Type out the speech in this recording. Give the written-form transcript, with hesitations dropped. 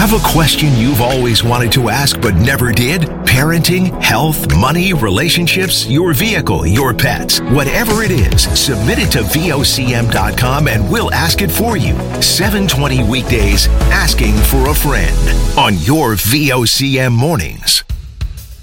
Have a question you've always wanted to ask but never did? Parenting, health, money, relationships, your vehicle, your pets. Whatever it is, submit it to VOCM.com and we'll ask it for you. 7:20 weekdays, Asking for a Friend on your VOCM mornings.